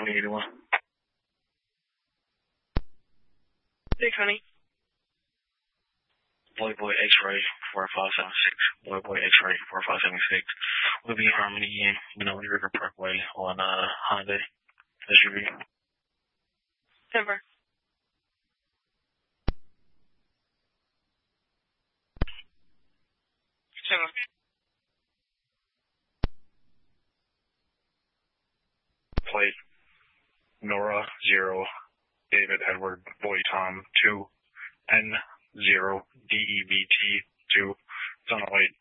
2081. Hey, honey. Boy X-Ray 4576. Boy X-Ray 4576. We'll be in Harmony in River Parkway on Hyundai SUV. Denver. Plate Nora 0 David Edward Boy Tom 2 N0 DEBT 2. It's on the way